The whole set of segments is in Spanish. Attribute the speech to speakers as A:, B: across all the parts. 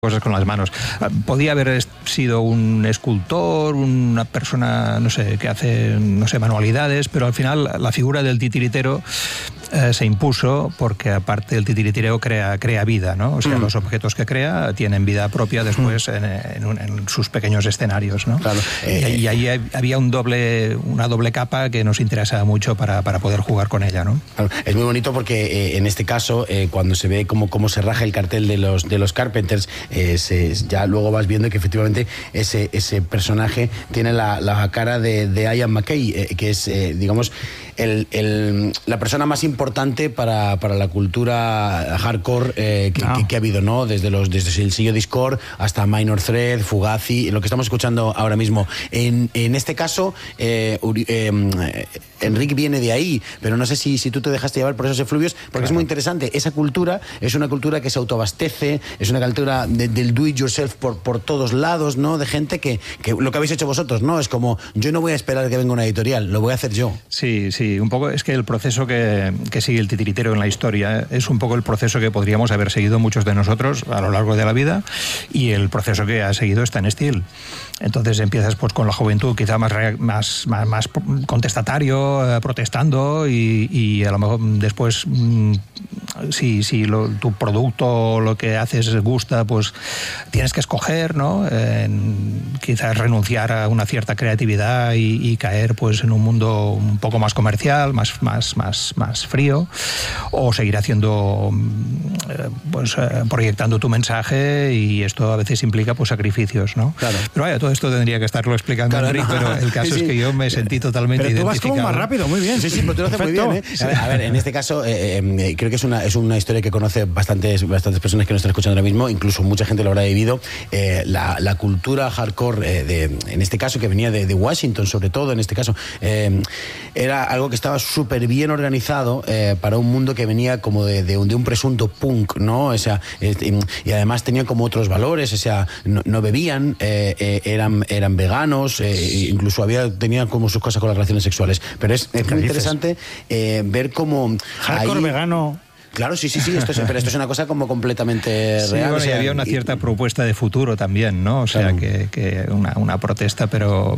A: cosas con las manos. Podía haber sido un escultor, una persona, no sé, que hace, no sé, manualidades, pero al final la figura del titiritero se impuso porque aparte el titiritero crea vida, ¿no? O sea, los objetos que crea tienen vida propia después en sus pequeños escenarios, ¿no?
B: Claro.
A: Y ahí había una doble capa que nos interesaba mucho para poder jugar con ella, ¿no?
B: Claro. Es muy bonito porque en este caso, cuando se ve cómo se raja el cartel de los Carpenters, ya luego vas viendo que efectivamente ese personaje tiene la cara de Ian MacKaye, que es, digamos, la persona más importante para la cultura hardcore que ha habido, ¿no? Desde el sello Discord hasta Minor Threat, Fugazi, lo que estamos escuchando ahora mismo. En este caso, Enric viene de ahí, pero no sé si tú te dejaste llevar por esos efluvios, porque claro, es muy interesante. Esa cultura es una cultura que se autoabastece, es una cultura del do it yourself por todos lados, ¿no? De gente que lo que habéis hecho vosotros, ¿no? Es como, yo no voy a esperar que venga una editorial, lo voy a hacer yo.
A: Sí, un poco es que el proceso que sigue el titiritero en la historia es un poco el proceso que podríamos haber seguido muchos de nosotros a lo largo de la vida, y el proceso que ha seguido Stan Steele. Entonces empiezas pues con la juventud quizá más contestatario, protestando, y a lo mejor después si tu producto, lo que haces gusta, pues tienes que escoger, ¿no? Quizás renunciar a una cierta creatividad y caer pues en un mundo un poco más comercial, más frío, o seguir haciendo proyectando tu mensaje, y esto a veces implica pues sacrificios, ¿no?
B: Claro.
A: Pero vaya, todo esto tendría que estarlo explicando, claro, Enric, pero el caso es que yo me sentí totalmente identificado.
C: Pero tú vas como más rápido, muy bien.
B: Sí, pero tú lo haces muy bien, ¿eh? A ver, en este caso creo que es una historia que conoce bastantes personas que nos están escuchando ahora mismo, incluso mucha gente lo habrá vivido. La cultura hardcore, en este caso, que venía de Washington, sobre todo en este caso, era algo que estaba súper bien organizado para un mundo que venía como de un presunto punk, ¿no? O sea, y además tenían como otros valores, o sea, no bebían, eran veganos, incluso tenían como sus cosas con las relaciones sexuales. Pero es muy interesante ver cómo
C: hardcore vegano.
B: Claro, sí, pero esto es una cosa como completamente real.
A: Bueno,
B: o sea,
A: y había una cierta propuesta de futuro también, ¿no? O sea, claro, que una protesta, pero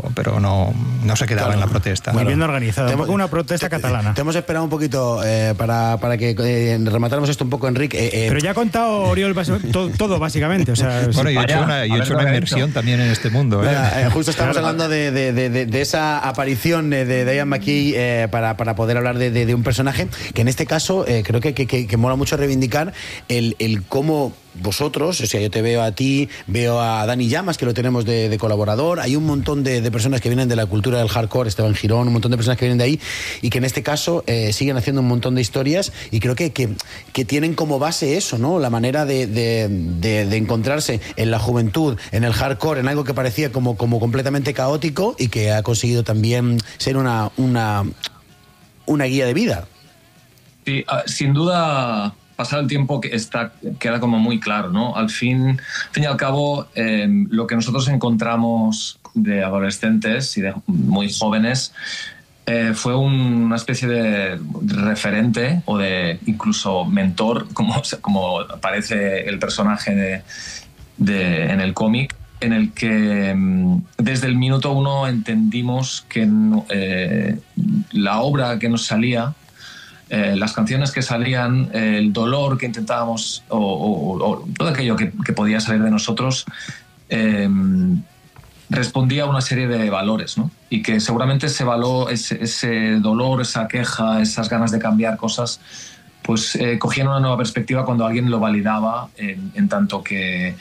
A: no se quedaba en la protesta.
C: Muy bien organizada, una protesta catalana.
B: Te hemos esperado un poquito para que rematáramos esto un poco, Enric.
C: Pero ya ha contado Oriol todo básicamente. O sea,
A: bueno, yo he hecho una inmersión también en este mundo.
B: Justo estamos hablando de esa aparición de Ian MacKaye para poder hablar de un personaje que en este caso creo que mola mucho reivindicar el cómo vosotros, o sea, yo te veo a ti, veo a Dani Llamas, que lo tenemos de colaborador, hay un montón de personas que vienen de la cultura del hardcore, Esteban Girón, un montón de personas que vienen de ahí, y que en este caso siguen haciendo un montón de historias, y creo que tienen como base eso, ¿no? La manera de encontrarse en la juventud, en el hardcore, en algo que parecía como completamente caótico, y que ha conseguido también ser una guía de vida.
D: Sí, sin duda, pasado el tiempo queda como muy claro, ¿no? Al fin y al cabo, lo que nosotros encontramos de adolescentes y de muy jóvenes fue una especie de referente o de incluso mentor, como aparece el personaje en el cómic, en el que desde el minuto uno entendimos que la obra que nos salía, las canciones que salían, el dolor que intentábamos o todo aquello que podía salir de nosotros respondía a una serie de valores, ¿no? Y que seguramente ese dolor, esa queja, esas ganas de cambiar cosas, pues cogían una nueva perspectiva cuando alguien lo validaba en tanto que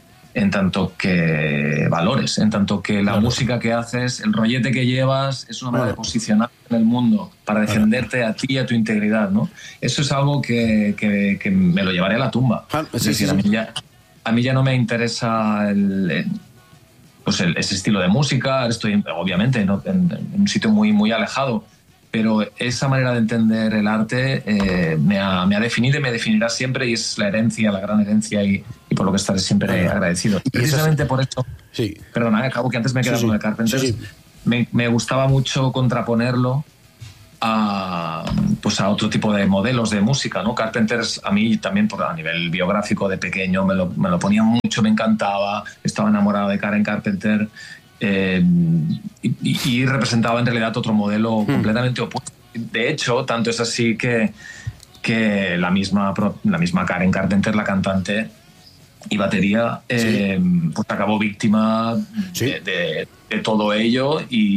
D: valores, en tanto que la música que haces, el rollete que llevas, es una manera de posicionarte en el mundo para defenderte a ti y a tu integridad, ¿no? Eso es algo que me lo llevaré a la tumba. Es decir, a mí ya no me interesa ese estilo de música. Estoy obviamente en un sitio muy, muy alejado, pero esa manera de entender el arte me ha definido y me definirá siempre, y es la gran herencia, y por lo que estaré siempre agradecido. Y precisamente por eso, perdona, acabo que antes me he quedado con el Carpenters, me gustaba mucho contraponerlo pues a otro tipo de modelos de música, ¿no? Carpenter, a mí también a nivel biográfico de pequeño me lo ponía mucho, me encantaba, estaba enamorado de Karen Carpenter, y representaba en realidad otro modelo completamente opuesto. De hecho, tanto es así que la misma Karen Carpenter, la cantante y batería, pues acabó víctima de todo ello,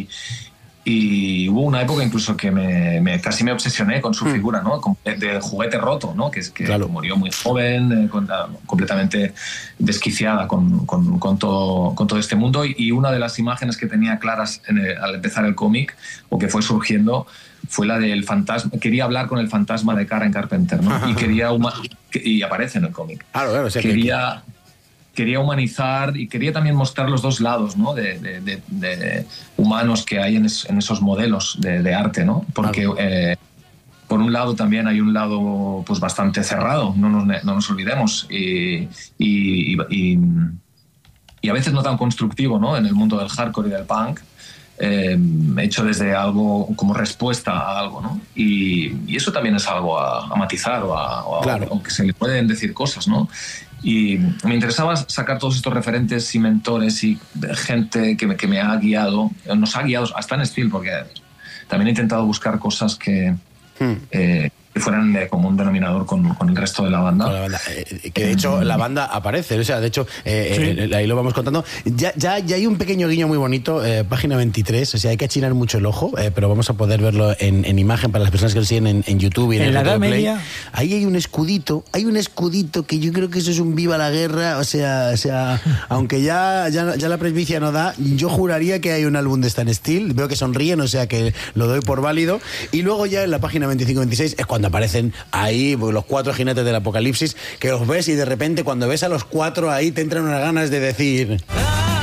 D: y hubo una época incluso que casi me obsesioné con su figura, ¿no? De juguete roto, ¿no? Que murió muy joven, completamente desquiciada con todo este mundo. Y una de las imágenes que tenía claras al empezar el cómic, o que fue surgiendo, fue la del fantasma. Quería hablar con el fantasma de Karen Carpenter, ¿no? Y aparece en el cómic.
B: Claro,
D: Quería humanizar y quería también mostrar los dos lados, ¿no? de humanos que hay en esos modelos de arte, ¿no? Porque por un lado también hay un lado pues bastante cerrado, no nos olvidemos, y a veces no tan constructivo, ¿no? En el mundo del hardcore y del punk, hecho desde algo como respuesta a algo, ¿no? Y eso también es algo a matizar o que se le pueden decir cosas, ¿no? Y me interesaba sacar todos estos referentes y mentores y gente que me ha guiado, nos ha guiado hasta en Steel, porque también he intentado buscar cosas que fueran de común denominador con el resto de la banda.
B: Que de hecho la banda aparece, o sea, de hecho ahí lo vamos contando. Ya hay un pequeño guiño muy bonito, página 23, o sea, hay que achinar mucho el ojo, pero vamos a poder verlo en imagen para las personas que lo siguen en YouTube y en
C: la Edad Media.
B: Ahí hay un escudito que yo creo que eso es un viva la guerra, o sea aunque ya la presbicia no da, yo juraría que hay un álbum de Stan Steel, veo que sonríen, o sea que lo doy por válido. Y luego ya en la página 25-26 es cuando aparecen ahí los 4 jinetes del apocalipsis, que los ves y de repente cuando ves a los 4 ahí te entran unas ganas de decir...